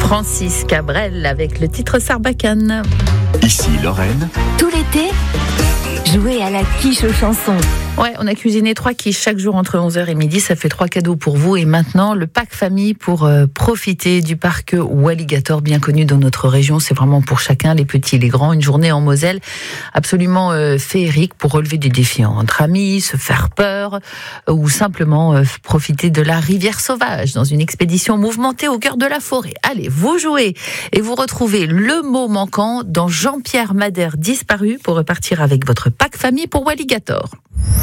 Francis Cabrel avec le titre Sarbacane. Ici Lorraine. Tout l'été, jouez à la quiche aux chansons. Ouais, on a cuisiné 3 quiches chaque jour entre 11h et midi. Ça fait 3 cadeaux pour vous. Et maintenant, le pack famille pour profiter du parc Walligator, bien connu dans notre région. C'est vraiment pour chacun, les petits et les grands. Une journée en Moselle absolument féerique pour relever des défis entre amis, se faire peur ou simplement profiter de la rivière sauvage dans une expédition mouvementée au cœur de la forêt. Allez, vous jouez et vous retrouvez le mot manquant dans Jean-Pierre Madère disparu pour repartir avec votre pack famille pour Walligator.